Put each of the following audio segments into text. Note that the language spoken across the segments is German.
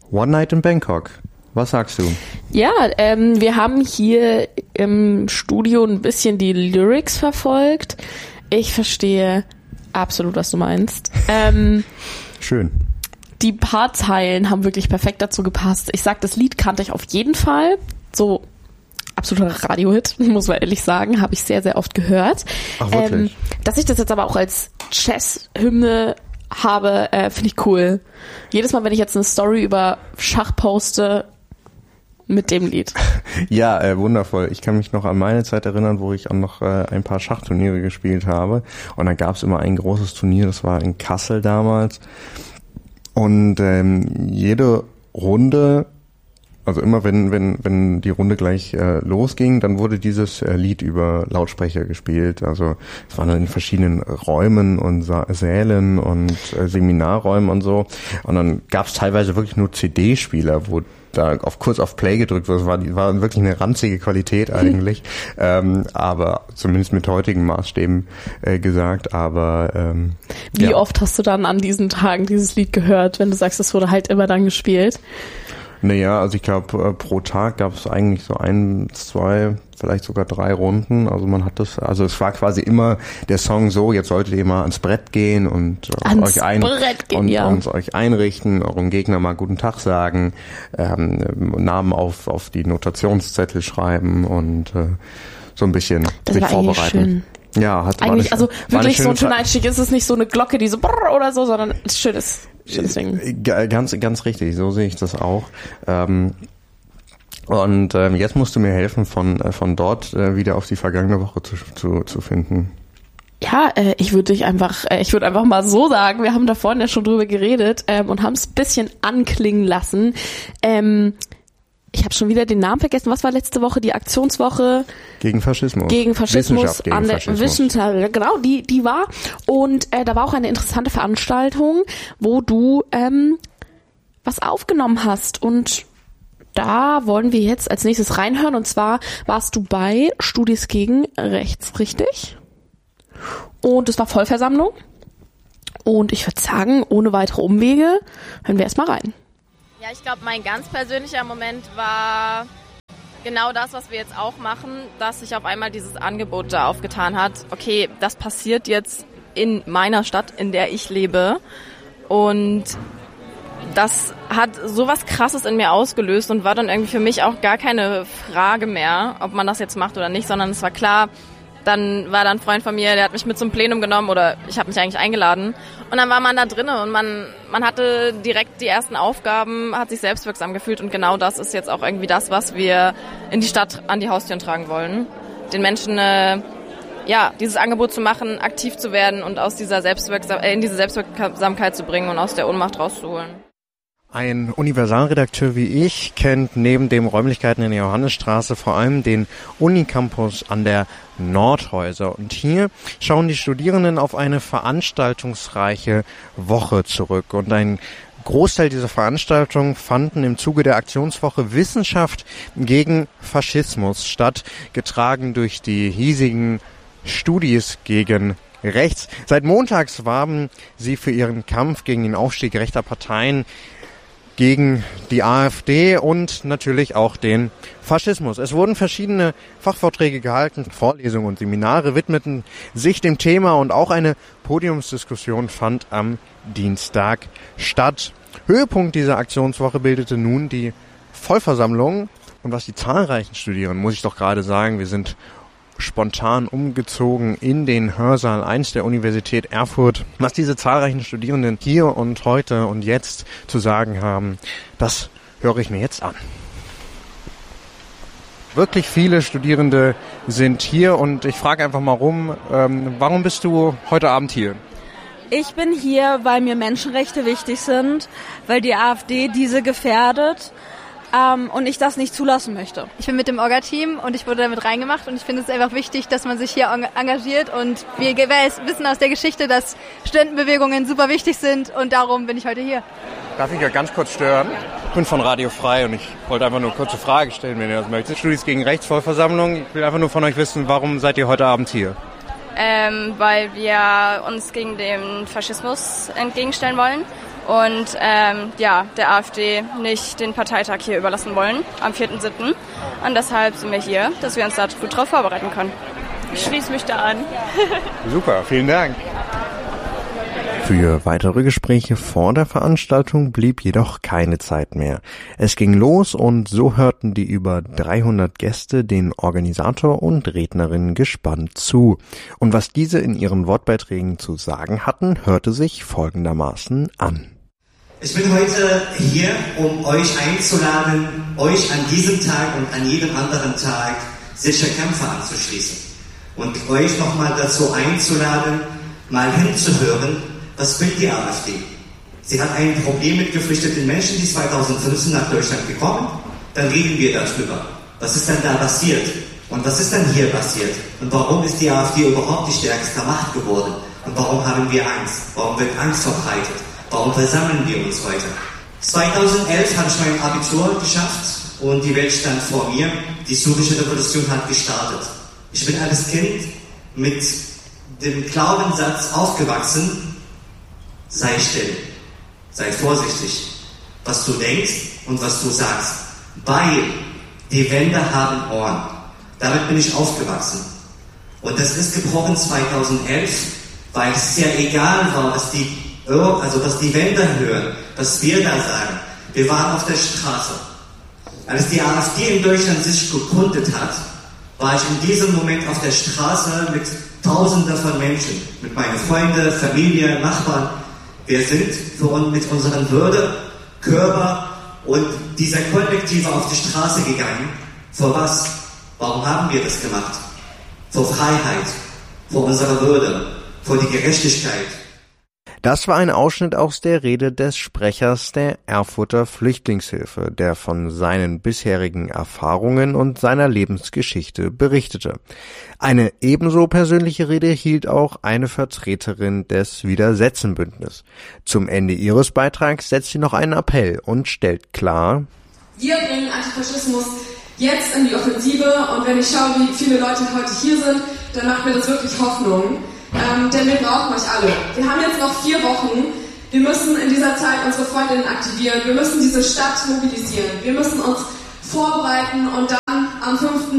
One Night in Bangkok. Was sagst du? Ja, wir haben hier im Studio ein bisschen die Lyrics verfolgt. Ich verstehe absolut, was du meinst. Schön. Die paar Zeilen haben wirklich perfekt dazu gepasst. Ich sag, das Lied kannte ich auf jeden Fall. So absoluter Radiohit, muss man ehrlich sagen, habe ich sehr, sehr oft gehört. Ach, wirklich? Dass ich das jetzt aber auch als Jazz-Hymne habe, finde ich cool. Jedes Mal, wenn ich jetzt eine Story über Schach poste, mit dem Lied. Ja, wundervoll. Ich kann mich noch an meine Zeit erinnern, wo ich auch noch ein paar Schachturniere gespielt habe. Und dann gab es immer ein großes Turnier, das war in Kassel damals. Und jede Runde, also immer wenn die Runde gleich losging, dann wurde dieses Lied über Lautsprecher gespielt. Also es waren dann in verschiedenen Räumen und Sälen und Seminarräumen und so. Und dann gab es teilweise wirklich nur CD-Spieler, wo da kurz auf Play gedrückt wurde. Das war wirklich eine ranzige Qualität eigentlich, aber zumindest mit heutigen Maßstäben gesagt. Aber wie oft hast du dann an diesen Tagen dieses Lied gehört, wenn du sagst, es wurde halt immer dann gespielt? Naja, also ich glaube, pro Tag gab es eigentlich so 1, 2, vielleicht sogar 3 Runden. Also man hat das, also es war quasi immer der Song so, jetzt solltet ihr mal ans Brett gehen und euch einrichten, eurem Gegner mal guten Tag sagen, Namen auf die Notationszettel schreiben und so ein bisschen das sich war vorbereiten. Schön. Ja, eigentlich, also wirklich so ein schöner Einstieg ist es nicht so eine Glocke, die so brrr oder so, sondern ein schönes Ding. Ganz richtig, so sehe ich das auch. Und jetzt musst du mir helfen, von dort wieder auf die vergangene Woche zu finden. Ja, ich würde einfach mal so sagen, wir haben da vorhin ja schon drüber geredet und haben es ein bisschen anklingen lassen. Ich habe schon wieder den Namen vergessen. Was war letzte Woche die Aktionswoche? Gegen Faschismus. Wissenschaft an der Wissenschaft, genau, die war. Und da war auch eine interessante Veranstaltung, wo du was aufgenommen hast. Und da wollen wir jetzt als nächstes reinhören. Und zwar warst du bei Studis gegen Rechts, richtig? Und es war Vollversammlung. Und ich würde sagen, ohne weitere Umwege, hören wir erstmal rein. Ja, ich glaube, mein ganz persönlicher Moment war genau das, was wir jetzt auch machen, dass sich auf einmal dieses Angebot da aufgetan hat. Okay, das passiert jetzt in meiner Stadt, in der ich lebe. Und das hat sowas Krasses in mir ausgelöst und war dann irgendwie für mich auch gar keine Frage mehr, ob man das jetzt macht oder nicht, sondern es war klar. Dann war da ein Freund von mir, der hat mich mit zum Plenum genommen oder ich habe mich eigentlich eingeladen. Und dann war man da drinnen und man hatte direkt die ersten Aufgaben, hat sich selbstwirksam gefühlt. Und genau das ist jetzt auch irgendwie das, was wir in die Stadt an die Haustüren tragen wollen. Den Menschen dieses Angebot zu machen, aktiv zu werden und aus dieser in diese Selbstwirksamkeit zu bringen und aus der Ohnmacht rauszuholen. Ein Universalredakteur wie ich kennt neben den Räumlichkeiten in der Johannesstraße vor allem den Unicampus an der Nordhäuser. Und hier schauen die Studierenden auf eine veranstaltungsreiche Woche zurück. Und ein Großteil dieser Veranstaltungen fanden im Zuge der Aktionswoche Wissenschaft gegen Faschismus statt, getragen durch die hiesigen Studis gegen Rechts. Seit montags warben sie für ihren Kampf gegen den Aufstieg rechter Parteien, gegen die AfD und natürlich auch den Faschismus. Es wurden verschiedene Fachvorträge gehalten, Vorlesungen und Seminare widmeten sich dem Thema und auch eine Podiumsdiskussion fand am Dienstag statt. Höhepunkt dieser Aktionswoche bildete nun die Vollversammlung. Und was die zahlreichen Studierenden, muss ich doch gerade sagen, wir sind spontan umgezogen in den Hörsaal 1 der Universität Erfurt. Was diese zahlreichen Studierenden hier und heute und jetzt zu sagen haben, das höre ich mir jetzt an. Wirklich viele Studierende sind hier und ich frage einfach mal rum, warum bist du heute Abend hier? Ich bin hier, weil mir Menschenrechte wichtig sind, weil die AfD diese gefährdet. Und ich das nicht zulassen möchte. Ich bin mit dem Orga-Team und ich wurde damit reingemacht und ich finde es einfach wichtig, dass man sich hier engagiert und wir wissen aus der Geschichte, dass Studentenbewegungen super wichtig sind und darum bin ich heute hier. Darf ich ja ganz kurz stören? Ich bin von Radio Frei und ich wollte einfach nur eine kurze Frage stellen, wenn ihr das möchtet. Studis gegen Rechts, Vollversammlung. Ich will einfach nur von euch wissen, warum seid ihr heute Abend hier? Weil wir uns gegen den Faschismus entgegenstellen wollen und der AfD nicht den Parteitag hier überlassen wollen am 4.7. Und deshalb sind wir hier, dass wir uns da gut drauf vorbereiten können. Ich schließe mich da an. Super, vielen Dank. Für weitere Gespräche vor der Veranstaltung blieb jedoch keine Zeit mehr. Es ging los und so hörten die über 300 Gäste den Organisator und Rednerinnen gespannt zu. Und was diese in ihren Wortbeiträgen zu sagen hatten, hörte sich folgendermaßen an. Ich bin heute hier, um euch einzuladen, euch an diesem Tag und an jedem anderen Tag sicher Kämpfer anzuschließen. Und euch nochmal dazu einzuladen, mal hinzuhören, was will die AfD? Sie hat ein Problem mit geflüchteten Menschen, die 2015 nach Deutschland gekommen. Dann reden wir darüber. Was ist denn da passiert? Und was ist denn hier passiert? Und warum ist die AfD überhaupt die stärkste Macht geworden? Und warum haben wir Angst? Warum wird Angst verbreitet? Warum versammeln wir uns heute? 2011 habe ich mein Abitur geschafft und die Welt stand vor mir. Die syrische Revolution hat gestartet. Ich bin als Kind mit dem Glaubenssatz aufgewachsen, sei still, sei vorsichtig, was du denkst und was du sagst, weil die Wände haben Ohren. Damit bin ich aufgewachsen. Und das ist gebrochen 2011, weil es ja egal war, was die Wände hören, was wir da sagen. Wir waren auf der Straße. Als die AfD in Deutschland sich gegründet hat, war ich in diesem Moment auf der Straße mit Tausenden von Menschen, mit meinen Freunden, Familie, Nachbarn. Wir sind mit unseren Würde, Körper und dieser Kollektive auf die Straße gegangen. Vor was? Warum haben wir das gemacht? Vor Freiheit, vor unserer Würde, vor die Gerechtigkeit. Das war ein Ausschnitt aus der Rede des Sprechers der Erfurter Flüchtlingshilfe, der von seinen bisherigen Erfahrungen und seiner Lebensgeschichte berichtete. Eine ebenso persönliche Rede hielt auch eine Vertreterin des Widersetzenbündnis. Zum Ende ihres Beitrags setzt sie noch einen Appell und stellt klar: Wir bringen Antifaschismus jetzt in die Offensive, und wenn ich schaue, wie viele Leute heute hier sind, dann macht mir das wirklich Hoffnung. Denn wir brauchen euch alle. Wir haben jetzt noch 4 Wochen. Wir müssen in dieser Zeit unsere Freundinnen aktivieren. Wir müssen diese Stadt mobilisieren. Wir müssen uns vorbereiten und dann am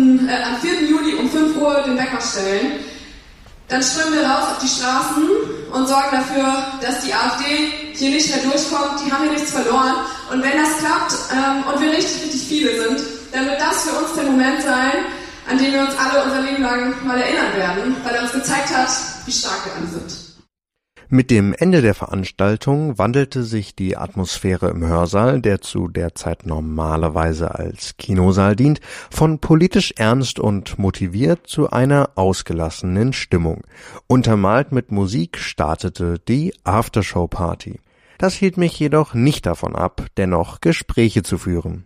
4. Juli um 5 Uhr den Wecker stellen. Dann strömen wir raus auf die Straßen und sorgen dafür, dass die AfD hier nicht mehr durchkommt. Die haben hier nichts verloren. Und wenn das klappt und wir richtig viele sind, dann wird das für uns der Moment sein, an dem wir uns alle unser Leben lang mal erinnern werden, weil er uns gezeigt hat, wie stark wir alle sind. Mit dem Ende der Veranstaltung wandelte sich die Atmosphäre im Hörsaal, der zu der Zeit normalerweise als Kinosaal dient, von politisch ernst und motiviert zu einer ausgelassenen Stimmung. Untermalt mit Musik startete die Aftershow-Party. Das hielt mich jedoch nicht davon ab, dennoch Gespräche zu führen.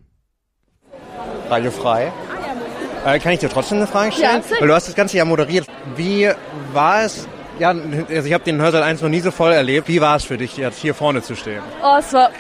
Radio frei. Kann ich dir trotzdem eine Frage stellen? Ja, weil du hast das Ganze ja moderiert. Wie war es? Ja, also ich habe den Hörsaal 1 noch nie so voll erlebt. Wie war es für dich, jetzt hier vorne zu stehen? Oh, es war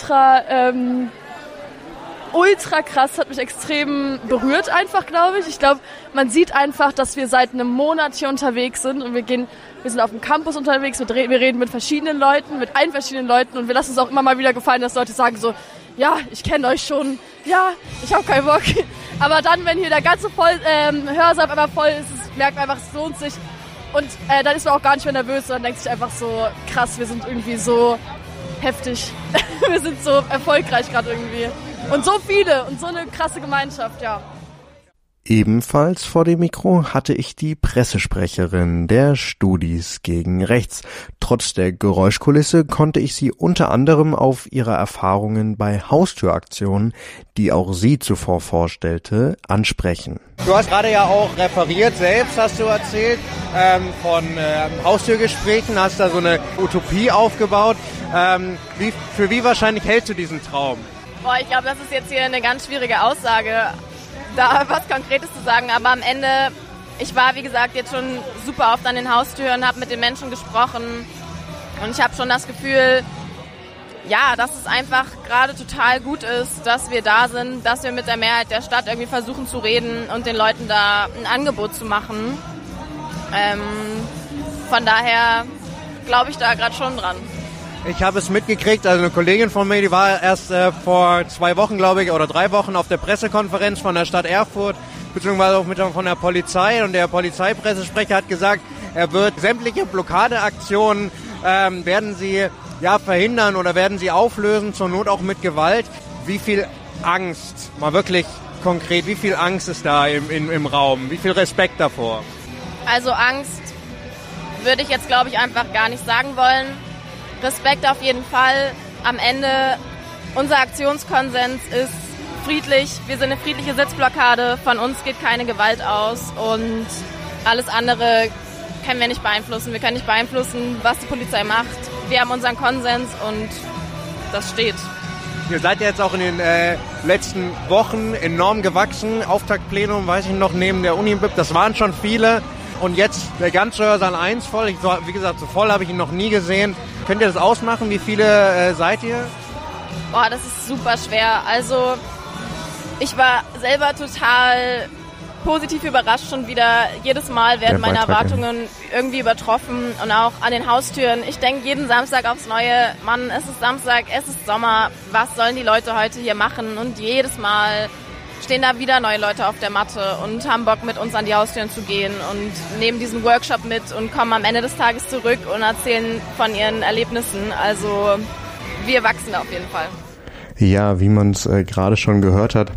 ultra krass, hat mich extrem berührt einfach, glaube ich. Ich glaube, man sieht einfach, dass wir seit einem Monat hier unterwegs sind und wir sind auf dem Campus unterwegs, wir reden mit verschiedenen Leuten, mit allen verschiedenen Leuten, und wir lassen es auch immer mal wieder gefallen, dass Leute sagen so, ja, ich kenne euch schon, ja, ich habe keinen Bock. Aber dann, wenn hier der ganze Hörsaal einmal voll ist, merkt man einfach, es lohnt sich. Und dann ist man auch gar nicht mehr nervös, sondern denkt sich einfach so, krass, wir sind irgendwie so heftig. Wir sind so erfolgreich gerade irgendwie. Und so viele und so eine krasse Gemeinschaft, ja. Ebenfalls vor dem Mikro hatte ich die Pressesprecherin der Studis gegen Rechts. Trotz der Geräuschkulisse konnte ich sie unter anderem auf ihre Erfahrungen bei Haustüraktionen, die auch sie zuvor vorstellte, ansprechen. Du hast gerade ja auch referiert, selbst hast du erzählt, von Haustürgesprächen, hast da so eine Utopie aufgebaut. Für wie wahrscheinlich hältst du diesen Traum? Boah, ich glaube, das ist jetzt hier eine ganz schwierige Aussage, da was Konkretes zu sagen, aber am Ende, ich war, wie gesagt, jetzt schon super oft an den Haustüren, habe mit den Menschen gesprochen und ich habe schon das Gefühl, ja, dass es einfach gerade total gut ist, dass wir da sind, dass wir mit der Mehrheit der Stadt irgendwie versuchen zu reden und den Leuten da ein Angebot zu machen. Von daher glaube ich da gerade schon dran. Ich habe es mitgekriegt, also eine Kollegin von mir, die war erst vor 2 Wochen, glaube ich, oder 3 Wochen auf der Pressekonferenz von der Stadt Erfurt, beziehungsweise auch von der Polizei. Und der Polizeipressesprecher hat gesagt, er wird sämtliche Blockadeaktionen, werden sie verhindern oder werden sie auflösen, zur Not auch mit Gewalt. Wie viel Angst, mal wirklich konkret, wie viel Angst ist da im Raum? Wie viel Respekt davor? Also Angst würde ich jetzt, glaube ich, einfach gar nicht sagen wollen. Respekt auf jeden Fall. Am Ende, unser Aktionskonsens ist friedlich. Wir sind eine friedliche Sitzblockade. Von uns geht keine Gewalt aus. Und alles andere können wir nicht beeinflussen. Wir können nicht beeinflussen, was die Polizei macht. Wir haben unseren Konsens und das steht. Ihr seid ja jetzt auch in den letzten Wochen enorm gewachsen. Auftaktplenum, weiß ich noch, neben der Unibib. Das waren schon viele. Und jetzt der ganze Hörsaal 1 voll. Wie gesagt, so voll habe ich ihn noch nie gesehen. Könnt ihr das ausmachen? Wie viele seid ihr? Boah, das ist super schwer. Also ich war selber total positiv überrascht schon wieder. Jedes Mal werden meine Erwartungen irgendwie übertroffen. Und auch an den Haustüren. Ich denke jeden Samstag aufs Neue, Mann, es ist Samstag, es ist Sommer. Was sollen die Leute heute hier machen? Und jedes Mal stehen da wieder neue Leute auf der Matte und haben Bock, mit uns an die Haustüren zu gehen und nehmen diesen Workshop mit und kommen am Ende des Tages zurück und erzählen von ihren Erlebnissen. Also wir wachsen auf jeden Fall. Ja, wie man es gerade schon gehört hat,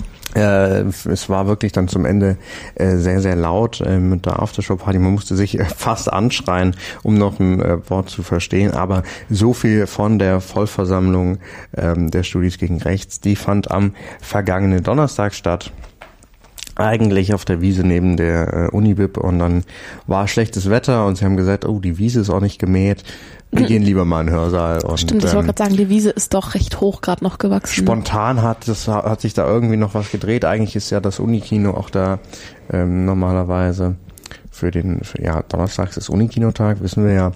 es war wirklich dann zum Ende sehr, sehr laut mit der Aftershow-Party. Man musste sich fast anschreien, um noch ein Wort zu verstehen. Aber so viel von der Vollversammlung der Studis gegen Rechts, die fand am vergangenen Donnerstag statt. Eigentlich auf der Wiese neben der Unibib. Und dann war schlechtes Wetter und sie haben gesagt, oh, die Wiese ist auch nicht gemäht. Wir gehen lieber mal in den Hörsaal. Und, stimmt, ich wollte gerade sagen, die Wiese ist doch recht hoch gerade noch gewachsen. Spontan hat sich da irgendwie noch was gedreht. Eigentlich ist ja das Unikino auch da normalerweise für Donnerstags ist Unikinotag, wissen wir ja.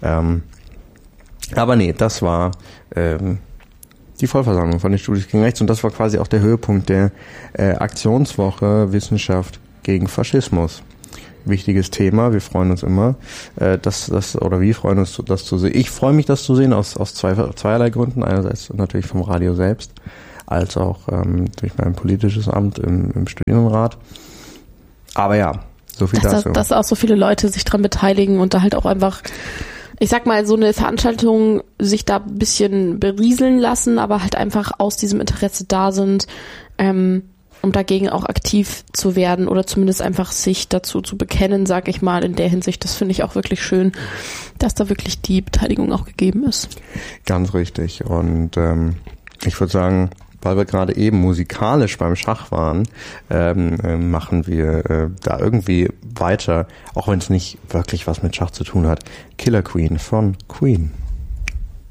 Aber nee, das war die Vollversammlung von den Studis gegen Rechts und das war quasi auch der Höhepunkt der Aktionswoche Wissenschaft gegen Faschismus. Wichtiges Thema, wir freuen uns immer, wir freuen uns, das zu sehen. Ich freue mich, das zu sehen, aus zweierlei Gründen. Einerseits natürlich vom Radio selbst, als auch durch mein politisches Amt im Studierendenrat. Aber ja, so viel dazu. Dass auch so viele Leute sich dran beteiligen und da halt auch einfach, ich sag mal, so eine Veranstaltung sich da ein bisschen berieseln lassen, aber halt einfach aus diesem Interesse da sind, um dagegen auch aktiv zu werden oder zumindest einfach sich dazu zu bekennen, sag ich mal, in der Hinsicht. Das finde ich auch wirklich schön, dass da wirklich die Beteiligung auch gegeben ist. Ganz richtig. Und ich würde sagen, weil wir gerade eben musikalisch beim Schach waren, machen wir da irgendwie weiter, auch wenn es nicht wirklich was mit Schach zu tun hat. Killer Queen von Queen.